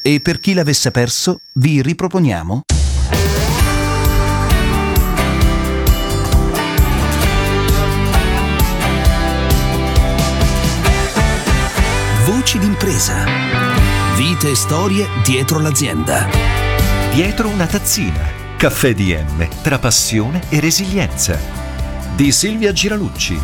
E per chi l'avesse perso, vi riproponiamo Voci d'impresa. Vite e storie dietro l'azienda. Dietro una tazzina. Caffè DM tra passione e resilienza. Di Silvia Giralucci.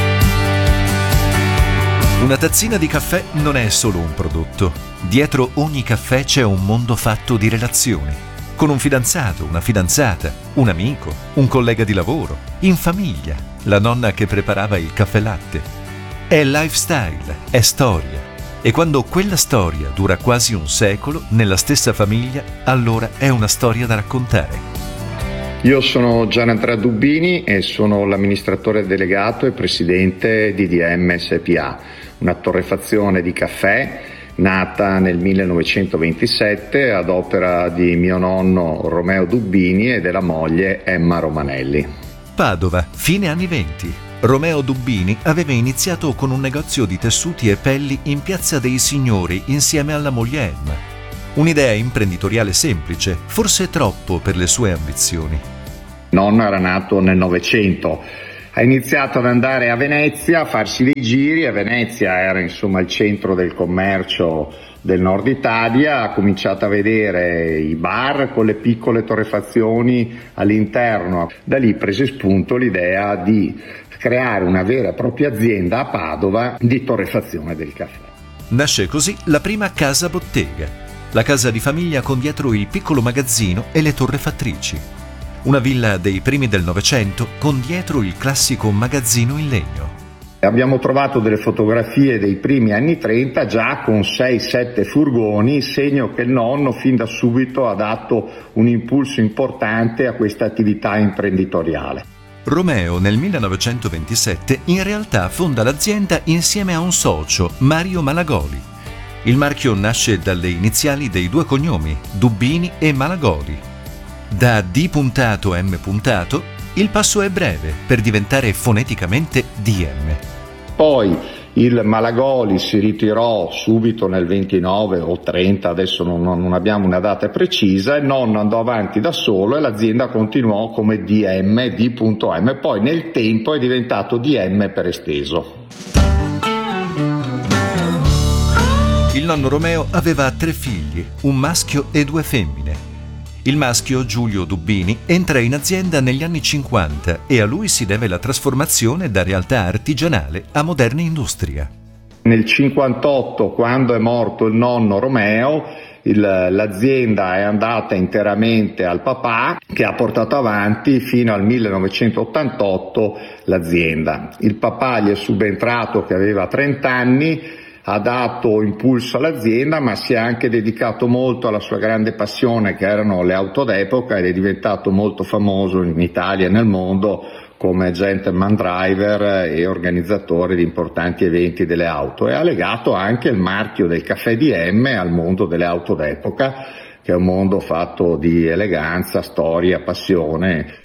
Una tazzina di caffè non è solo un prodotto. Dietro ogni caffè c'è un mondo fatto di relazioni. Con un fidanzato, una fidanzata, un amico, un collega di lavoro, in famiglia, la nonna che preparava il caffè latte. È lifestyle, è storia. E quando quella storia dura quasi un secolo nella stessa famiglia, allora è una storia da raccontare. Io sono Gianandrea Dubbini e sono l'amministratore delegato e presidente di DM SpA, una torrefazione di caffè nata nel 1927 ad opera di mio nonno Romeo Dubbini e della moglie Emma Romanelli. Padova, fine anni 20. Romeo Dubbini aveva iniziato con un negozio di tessuti e pelli in Piazza dei Signori insieme alla moglie Emma. Un'idea imprenditoriale semplice, forse troppo per le sue ambizioni. Nonno era nato nel Novecento, ha iniziato ad andare a Venezia a farsi dei giri, a Venezia era insomma il centro del commercio del nord Italia, ha cominciato a vedere i bar con le piccole torrefazioni all'interno, da lì prese spunto l'idea di creare una vera e propria azienda a Padova di torrefazione del caffè. Nasce così la prima casa bottega, la casa di famiglia con dietro il piccolo magazzino e le torrefattrici. Una villa dei primi del Novecento con dietro il classico magazzino in legno. Abbiamo trovato delle fotografie dei primi anni 30 già con 6-7 furgoni, segno che il nonno fin da subito ha dato un impulso importante a questa attività imprenditoriale. Romeo nel 1927 in realtà fonda l'azienda insieme a un socio, Mario Malagoli. Il marchio nasce dalle iniziali dei due cognomi, Dubbini e Malagoli. Da D.M. il passo è breve per diventare foneticamente DM. Poi il Malagoli si ritirò subito nel 29 o 30, adesso non abbiamo una data precisa, il nonno andò avanti da solo e l'azienda continuò come D.M. Poi nel tempo è diventato DM per esteso. Il nonno Romeo aveva 3 figli, un maschio e 2 femmine. Il maschio, Giulio Dubbini, entra in azienda negli anni 50 e a lui si deve la trasformazione da realtà artigianale a moderna industria. Nel 58, quando è morto il nonno Romeo, l'azienda è andata interamente al papà, che ha portato avanti fino al 1988 l'azienda. Il papà gli è subentrato che aveva 30 anni, ha dato impulso all'azienda, ma si è anche dedicato molto alla sua grande passione che erano le auto d'epoca ed è diventato molto famoso in Italia e nel mondo come gentleman driver e organizzatore di importanti eventi delle auto, e ha legato anche il marchio del caffè DM al mondo delle auto d'epoca, che è un mondo fatto di eleganza, storia, passione.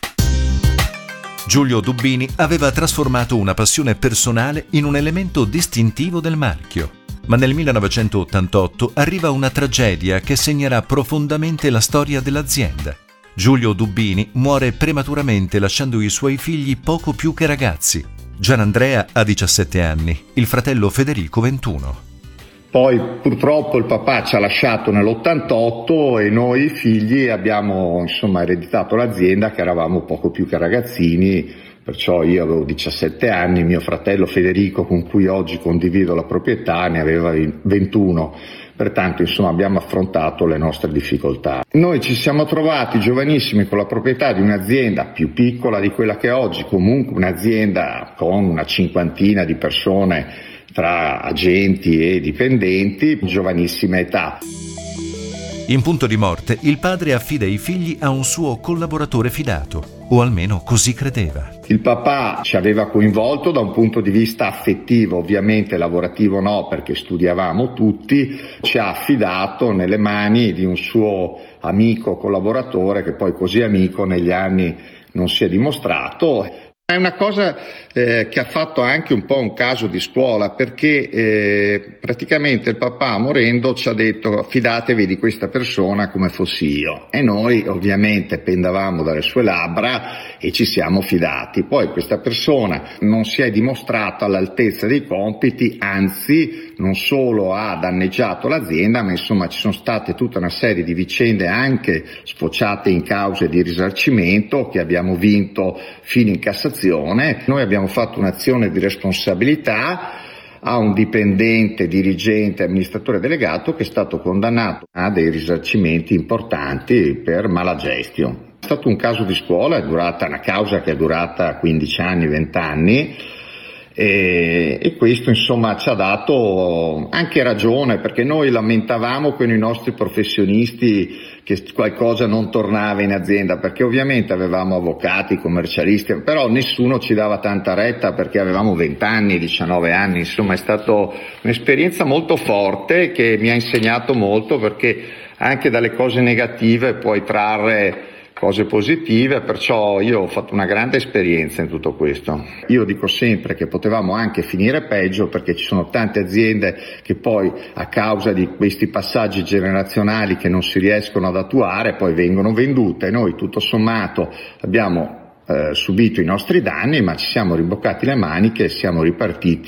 Giulio Dubbini aveva trasformato una passione personale in un elemento distintivo del marchio. Ma nel 1988 arriva una tragedia che segnerà profondamente la storia dell'azienda. Giulio Dubbini muore prematuramente lasciando i suoi figli poco più che ragazzi. Gianandrea ha 17 anni, il fratello Federico 21. Poi purtroppo il papà ci ha lasciato nell'88 e noi figli abbiamo ereditato l'azienda, che eravamo poco più che ragazzini, perciò io avevo 17 anni, mio fratello Federico, con cui oggi condivido la proprietà, ne aveva 21, pertanto abbiamo affrontato le nostre difficoltà. Noi ci siamo trovati giovanissimi con la proprietà di un'azienda più piccola di quella che è oggi, comunque un'azienda con una cinquantina di persone tra agenti e dipendenti, giovanissima età. In punto di morte, il padre affida i figli a un suo collaboratore fidato, o almeno così credeva. Il papà ci aveva coinvolto da un punto di vista affettivo, ovviamente lavorativo no, perché studiavamo tutti, ci ha affidato nelle mani di un suo amico collaboratore, che poi così amico negli anni non si è dimostrato. È una cosa che ha fatto anche un po' un caso di scuola, perché praticamente il papà, morendo, ci ha detto: fidatevi di questa persona come fossi io, e noi ovviamente pendavamo dalle sue labbra e ci siamo fidati. Poi questa persona non si è dimostrata all'altezza dei compiti, anzi non solo ha danneggiato l'azienda, ma insomma ci sono state tutta una serie di vicende anche sfociate in cause di risarcimento che abbiamo vinto fino in Cassazione. Noi abbiamo fatto un'azione di responsabilità a un dipendente, dirigente, amministratore delegato che è stato condannato a dei risarcimenti importanti per mala gestione. È stato un caso di scuola, è durata una causa che è durata 15 anni, 20 anni. E questo insomma ci ha dato anche ragione, perché noi lamentavamo con i nostri professionisti che qualcosa non tornava in azienda, perché ovviamente avevamo avvocati, commercialisti, però nessuno ci dava tanta retta perché avevamo 20 anni, 19 anni, insomma è stata un'esperienza molto forte che mi ha insegnato molto, perché anche dalle cose negative puoi trarre cose positive, perciò io ho fatto una grande esperienza in tutto questo. Io dico sempre che potevamo anche finire peggio, perché ci sono tante aziende che poi a causa di questi passaggi generazionali che non si riescono ad attuare poi vengono vendute. Noi tutto sommato abbiamo subito i nostri danni, ma ci siamo rimboccati le maniche e siamo ripartiti